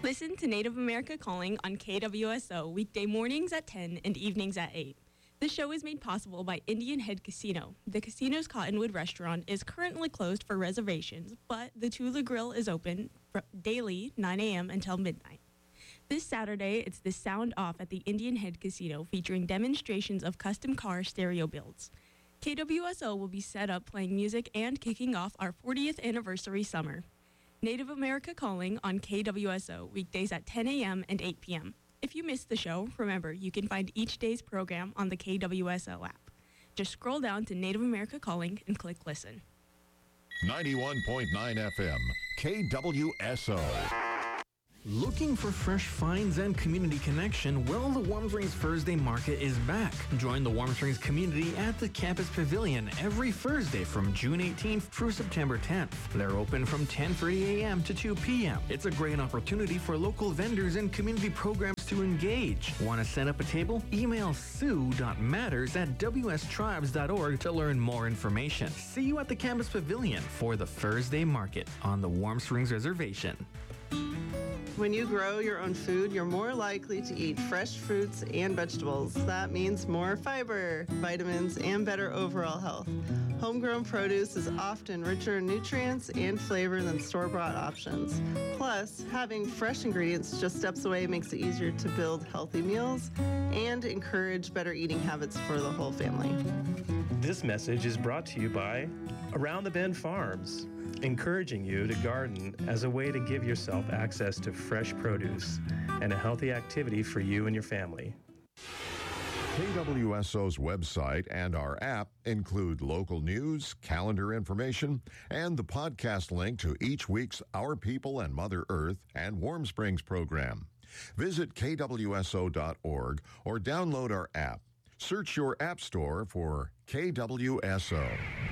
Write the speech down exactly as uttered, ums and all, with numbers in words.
Listen to Native America Calling on K W S O weekday mornings at ten and evenings at eight. This show is made possible by Indian Head Casino. The casino's Cottonwood restaurant is currently closed for reservations, but the Tula Grill is open fr- daily nine a.m. until midnight. This Saturday, it's the Sound Off at the Indian Head Casino featuring demonstrations of custom car stereo builds. K W S O will be set up playing music and kicking off our fortieth anniversary summer. Native America Calling on K W S O weekdays at ten a.m. and eight p.m. If you missed the show, remember you can find each day's program on the K W S O app. Just scroll down to Native America Calling and click listen. ninety-one point nine F M, K W S O. Looking for fresh finds and community connection? Well, the Warm Springs Thursday Market is back. Join the Warm Springs community at the Campus Pavilion every Thursday from June eighteenth through September tenth. They're open from ten thirty a.m. to two p.m. It's a great opportunity for local vendors and community programs to engage. Want to set up a table? Email sue dot matters at w s tribes dot org to learn more information. See you at the Campus Pavilion for the Thursday Market on the Warm Springs Reservation. When you grow your own food, you're more likely to eat fresh fruits and vegetables. That means more fiber, vitamins, and better overall health. Homegrown produce is often richer in nutrients and flavor than store-bought options. Plus, having fresh ingredients just steps away makes it easier to build healthy meals and encourage better eating habits for the whole family. This message is brought to you by Around the Bend Farms, encouraging you to garden as a way to give yourself access to fresh produce and a healthy activity for you and your family. K W S O's website and our app include local news, calendar information, and the podcast link to each week's Our People and Mother Earth and Warm Springs program. Visit K W S O dot org or download our app. Search your app store for K W S O.